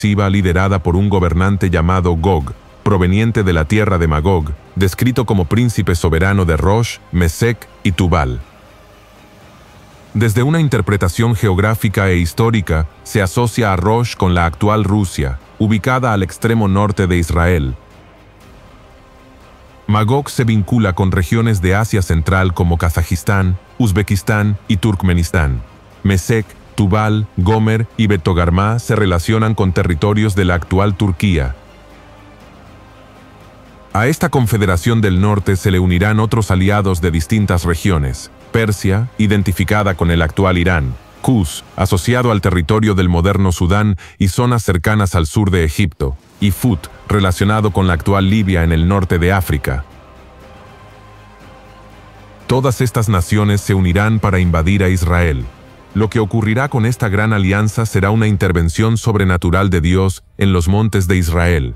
iba liderada por un gobernante llamado Gog, proveniente de la tierra de Magog, descrito como príncipe soberano de Rosh, Mesec y Tubal. Desde una interpretación geográfica e histórica, se asocia a Rosh con la actual Rusia, ubicada al extremo norte de Israel. Magog se vincula con regiones de Asia Central como Kazajistán, Uzbekistán y Turkmenistán. Mesec, Tubal, Gomer y Betogarmá se relacionan con territorios de la actual Turquía. A esta confederación del norte se le unirán otros aliados de distintas regiones. Persia, identificada con el actual Irán. Kuz, asociado al territorio del moderno Sudán y zonas cercanas al sur de Egipto. Y Fut, relacionado con la actual Libia en el norte de África. Todas estas naciones se unirán para invadir a Israel. Lo que ocurrirá con esta gran alianza será una intervención sobrenatural de Dios en los montes de Israel.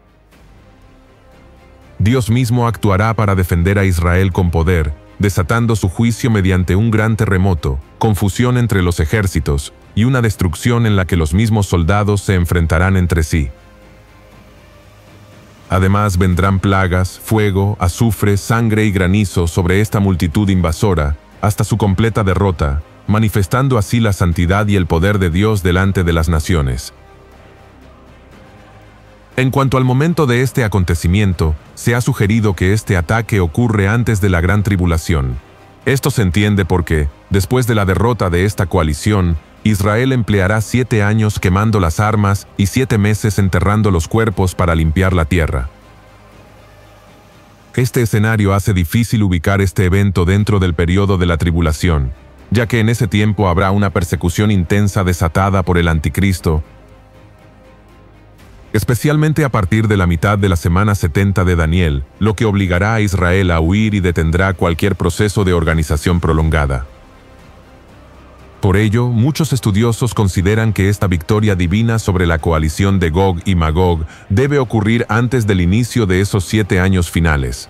Dios mismo actuará para defender a Israel con poder, desatando su juicio mediante un gran terremoto, confusión entre los ejércitos y una destrucción en la que los mismos soldados se enfrentarán entre sí. Además vendrán plagas, fuego, azufre, sangre y granizo sobre esta multitud invasora, hasta su completa derrota, manifestando así la santidad y el poder de Dios delante de las naciones. En cuanto al momento de este acontecimiento, se ha sugerido que este ataque ocurre antes de la gran tribulación. Esto se entiende porque, después de la derrota de esta coalición, Israel empleará 7 años quemando las armas y 7 meses enterrando los cuerpos para limpiar la tierra. Este escenario hace difícil ubicar este evento dentro del periodo de la tribulación, ya que en ese tiempo habrá una persecución intensa desatada por el anticristo, especialmente a partir de la mitad de la semana 70 de Daniel, lo que obligará a Israel a huir y detendrá cualquier proceso de organización prolongada. Por ello, muchos estudiosos consideran que esta victoria divina sobre la coalición de Gog y Magog debe ocurrir antes del inicio de esos 7 años finales.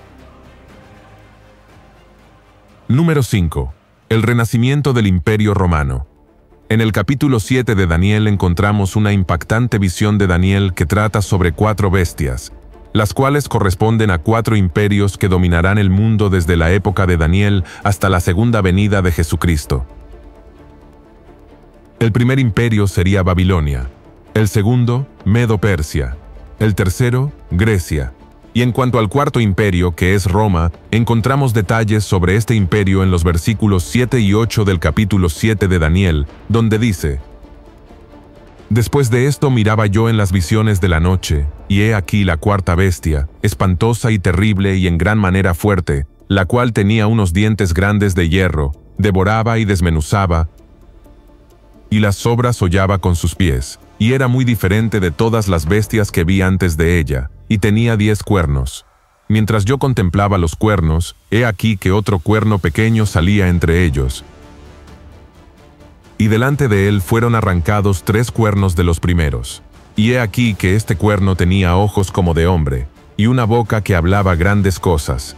Número 5. El renacimiento del Imperio Romano. En el capítulo 7 de Daniel encontramos una impactante visión de Daniel que trata sobre 4 bestias, las cuales corresponden a 4 imperios que dominarán el mundo desde la época de Daniel hasta la segunda venida de Jesucristo. El primer imperio sería Babilonia, el segundo, Medo-Persia, el tercero, Grecia. Y en cuanto al cuarto imperio, que es Roma, encontramos detalles sobre este imperio en los versículos 7 y 8 del capítulo 7 de Daniel, donde dice: Después de esto miraba yo en las visiones de la noche, y he aquí la cuarta bestia, espantosa y terrible y en gran manera fuerte, la cual tenía unos dientes grandes de hierro, devoraba y desmenuzaba, y las sobras hollaba con sus pies, y era muy diferente de todas las bestias que vi antes de ella, y tenía 10 cuernos. Mientras yo contemplaba los cuernos, he aquí que otro cuerno pequeño salía entre ellos. Y delante de él fueron arrancados 3 cuernos de los primeros. Y he aquí que este cuerno tenía ojos como de hombre, y una boca que hablaba grandes cosas.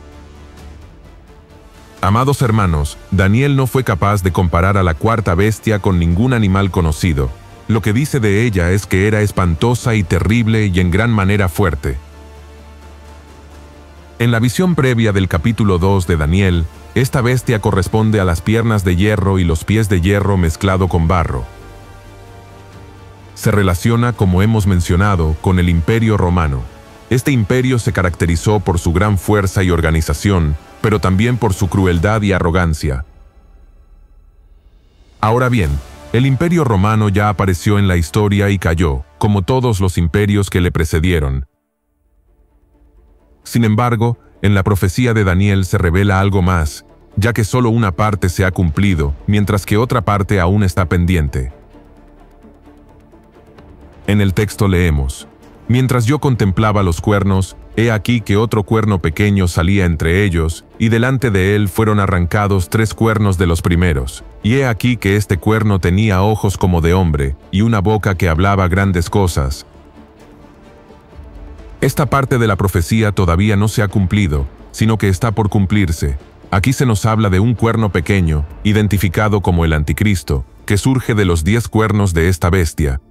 Amados hermanos, Daniel no fue capaz de comparar a la cuarta bestia con ningún animal conocido. Lo que dice de ella es que era espantosa y terrible y en gran manera fuerte. En la visión previa del capítulo 2 de Daniel, esta bestia corresponde a las piernas de hierro y los pies de hierro mezclado con barro. Se relaciona, como hemos mencionado, con el Imperio Romano. Este imperio se caracterizó por su gran fuerza y organización, pero también por su crueldad y arrogancia. Ahora bien, el Imperio Romano ya apareció en la historia y cayó, como todos los imperios que le precedieron. Sin embargo, en la profecía de Daniel se revela algo más, ya que solo una parte se ha cumplido, mientras que otra parte aún está pendiente. En el texto leemos: Mientras yo contemplaba los cuernos, he aquí que otro cuerno pequeño salía entre ellos, y delante de él fueron arrancados 3 cuernos de los primeros. Y he aquí que este cuerno tenía ojos como de hombre, y una boca que hablaba grandes cosas. Esta parte de la profecía todavía no se ha cumplido, sino que está por cumplirse. Aquí se nos habla de un cuerno pequeño, identificado como el anticristo, que surge de los 10 cuernos de esta bestia,